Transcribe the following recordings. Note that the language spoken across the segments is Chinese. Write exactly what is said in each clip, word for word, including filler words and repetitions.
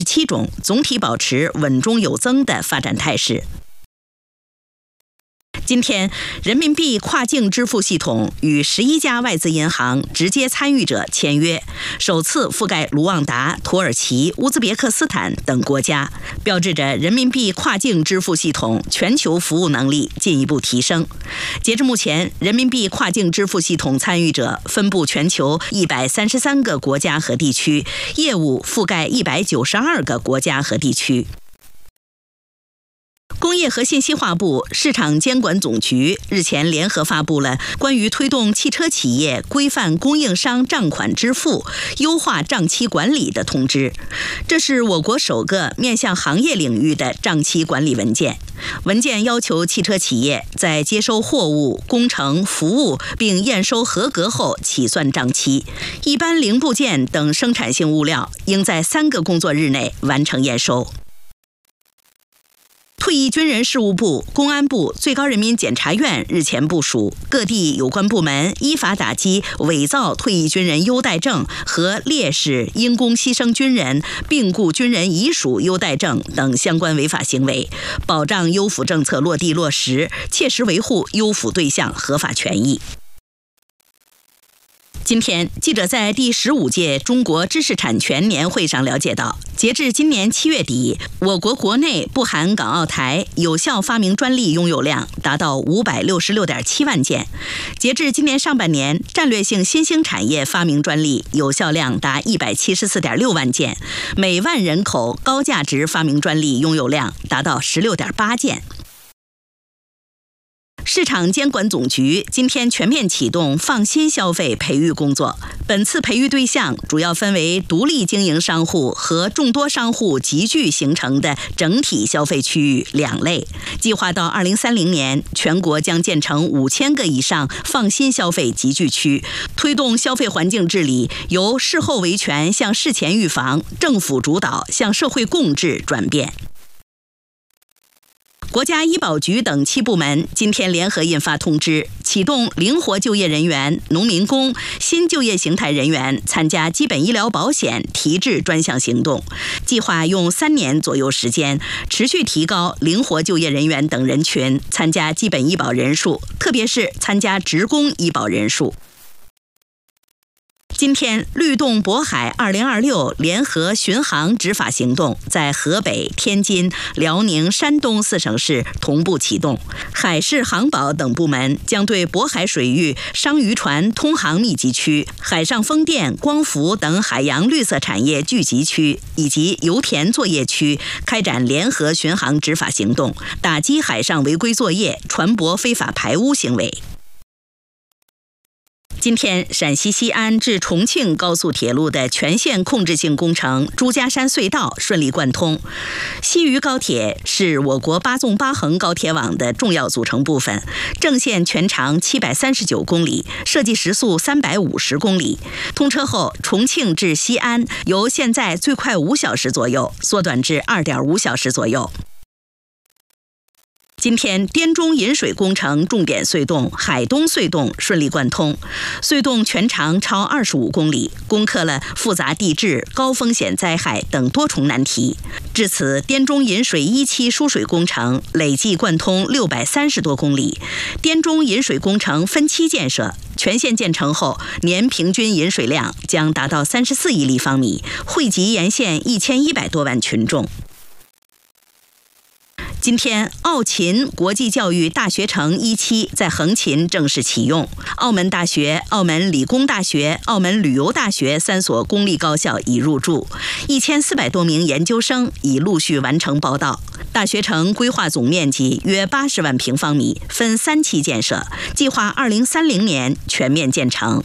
七种，总体保持稳中有增的发展态势。今天，人民币跨境支付系统与十一家外资银行直接参与者签约，首次覆盖卢旺达、土耳其、乌兹别克斯坦等国家，标志着人民币跨境支付系统全球服务能力进一步提升。截至目前，人民币跨境支付系统参与者分布全球一百三十三个国家和地区，业务覆盖一百九十二个国家和地区。工业和信息化部、市场监管总局日前联合发布了关于推动汽车企业规范供应商账款支付、优化账期管理的通知。这是我国首个面向行业领域的账期管理文件。文件要求汽车企业在接收货物、工程、服务并验收合格后起算账期，一般零部件等生产性物料应在三个工作日内完成验收。退役军人事务部、公安部、最高人民检察院日前部署，各地有关部门依法打击伪造退役军人优待证和烈士、因公牺牲军人、病故军人遗属优待证等相关违法行为，保障优抚政策落地落实，切实维护优抚对象合法权益。今天，记者在第十五届中国知识产权年会上了解到，截至今年七月底，我国国内不含港澳台有效发明专利拥有量达到五百六十六点七万件。截至今年上半年，战略性新兴产业发明专利有效量达一百七十四点六万件，每万人口高价值发明专利拥有量达到十六点八件。市场监管总局今天全面启动放心消费培育工作。本次培育对象主要分为独立经营商户和众多商户集聚形成的整体消费区域两类。计划到二零三零年，全国将建成五千个以上放心消费集聚区，推动消费环境治理由事后维权向事前预防、政府主导向社会共治转变。国家医保局等七部门今天联合印发通知，启动灵活就业人员、农民工、新就业形态人员参加基本医疗保险提质专项行动，计划用三年左右时间，持续提高灵活就业人员等人群参加基本医保人数，特别是参加职工医保人数。今天，律动渤海二零二六联合巡航执法行动在河北、天津、辽宁、山东四省市同步启动。海事航保等部门将对渤海水域商渔船通航密集区、海上风电、光伏等海洋绿色产业聚集区以及油田作业区开展联合巡航执法行动，打击海上违规作业、船舶非法排污行为。今天，陕西西安至重庆高速铁路的全线控制性工程朱家山隧道顺利贯通。西渝高铁是我国八纵八横高铁网的重要组成部分，正线全长七百三十九公里，设计时速三百五十公里。通车后，重庆至西安由现在最快五小时左右缩短至二点五小时左右。今天，滇中引水工程重点隧洞海东隧洞顺利贯通，隧洞全长超二十五公里，攻克了复杂地质、高风险灾害等多重难题。至此，滇中引水一期输水工程累计贯通六百三十多公里。滇中引水工程分期建设，全线建成后，年平均引水量将达到三十四亿立方米，惠及沿线一千一百多万群众。今天，澳秦国际教育大学城一期在横琴正式启用。澳门大学、澳门理工大学、澳门旅游大学三所公立高校已入驻，一千四百多名研究生已陆续完成报到。大学城规划总面积约八十万平方米，分三期建设，计划二零三零年全面建成。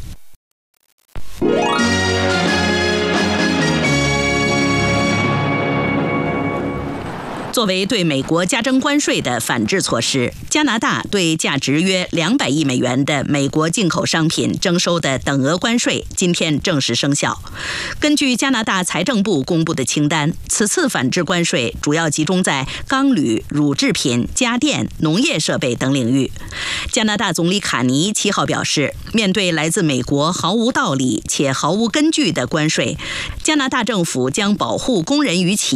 作为对美国加征关税的反制措施，加拿大对价值约两百亿美元的美国进口商品征收的等额关税今天正式生效。根据加拿大财政部公布的清单，此次反制关税主要集中在钢铝、乳制品、家电、农业设备等领域。加拿大总理卡尼七号表示，面对来自美国毫无道理且毫无根据的关税，加拿大政府将保护工人与企